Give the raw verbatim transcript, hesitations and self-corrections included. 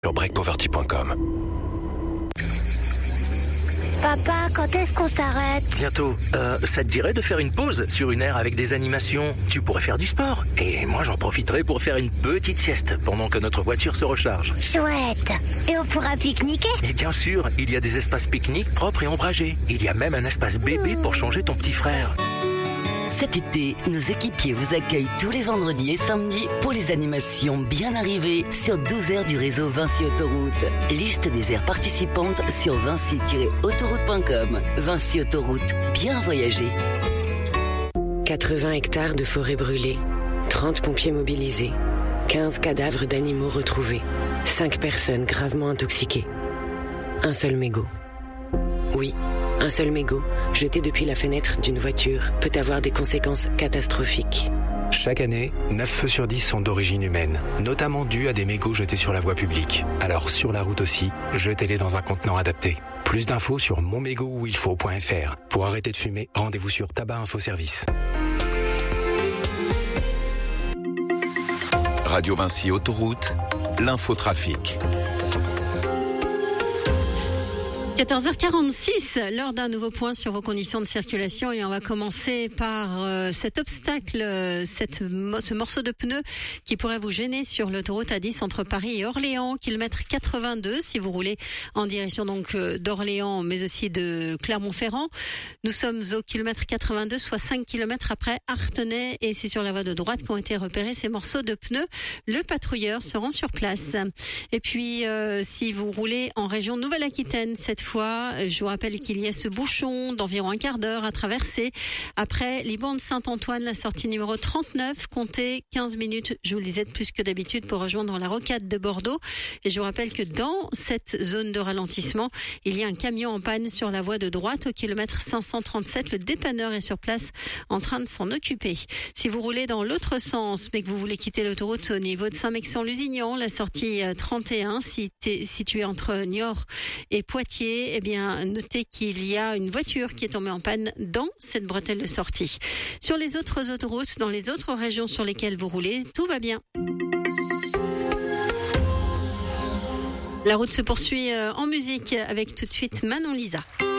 sur break poverty point com. Papa, quand est-ce qu'on s'arrête ? Bientôt. Euh, ça te dirait de faire une pause sur une aire avec des animations ? Tu pourrais faire du sport. Et moi, j'en profiterai pour faire une petite sieste pendant que notre voiture se recharge. Chouette. Et on pourra pique-niquer ? Et bien sûr, il y a des espaces pique-nique propres et ombragés. Il y a même un espace bébé pour changer ton petit frère. Cet été, nos équipiers vous accueillent tous les vendredis et samedis pour les animations bien arrivées sur douze aires du réseau Vinci Autoroute. Liste des aires participantes sur vinci tiret autoroute point com. Vinci Autoroute, bien voyager. quatre-vingts hectares de forêt brûlée, trente pompiers mobilisés, quinze cadavres d'animaux retrouvés, cinq personnes gravement intoxiquées. Un seul mégot. Oui, un seul mégot, jeté depuis la fenêtre d'une voiture, peut avoir des conséquences catastrophiques. Chaque année, neuf feux sur dix sont d'origine humaine, notamment dus à des mégots jetés sur la voie publique. Alors sur la route aussi, jetez-les dans un contenant adapté. Plus d'infos sur mon mégot où il faut point f r. Pour arrêter de fumer, rendez-vous sur Tabac Info Service. Radio Vinci Autoroute, l'infotrafic. quatorze heures quarante-six, l'heure d'un nouveau point sur vos conditions de circulation et on va commencer par euh, cet obstacle, euh, cette, ce morceau de pneu qui pourrait vous gêner sur l'autoroute A dix entre Paris et Orléans, kilomètre quatre-vingt-deux si vous roulez en direction donc euh, d'Orléans mais aussi de Clermont-Ferrand. Nous sommes au kilomètre quatre-vingt-deux, soit cinq kilomètres après Artenay et c'est sur la voie de droite qu'ont été repérés ces morceaux de pneus. Le patrouilleur se rend sur place. Et puis euh, si vous roulez en région Nouvelle-Aquitaine cette fois, je vous rappelle qu'il y a ce bouchon d'environ un quart d'heure à traverser. Après Liban de Saint-Antoine, la sortie numéro trente-neuf, comptez quinze minutes, je vous le disais, de plus que d'habitude pour rejoindre la rocade de Bordeaux. Et je vous rappelle que dans cette zone de ralentissement, il y a un camion en panne sur la voie de droite au kilomètre cinq cent trente-sept. Le dépanneur est sur place en train de s'en occuper. Si vous roulez dans l'autre sens, mais que vous voulez quitter l'autoroute au niveau de Saint-Mexan-Lusignan, la sortie trente et un, située entre Niort et Poitiers, eh bien, notez qu'il y a une voiture qui est tombée en panne dans cette bretelle de sortie. Sur les autres autoroutes, dans les autres régions sur lesquelles vous roulez, tout va bien. La route se poursuit en musique avec tout de suite Manon Lisa.